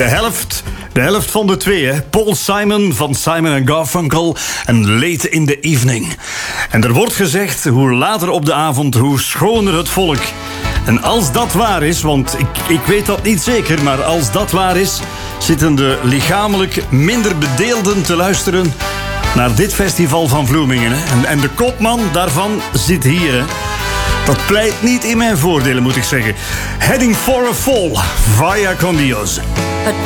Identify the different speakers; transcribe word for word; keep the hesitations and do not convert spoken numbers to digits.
Speaker 1: De helft, de helft van de twee, hè. Paul Simon van Simon en Garfunkel en Late in the Evening. En er wordt gezegd, hoe later op de avond, hoe schoner het volk. En als dat waar is, want ik, ik weet dat niet zeker, maar als dat waar is, zitten de lichamelijk minder bedeelden te luisteren naar dit festival van Vloemingen. Hè. En, en de kopman daarvan zit hier, hè. Dat pleit niet in mijn voordelen, moet ik zeggen. Heading for a Fall, via con Dios.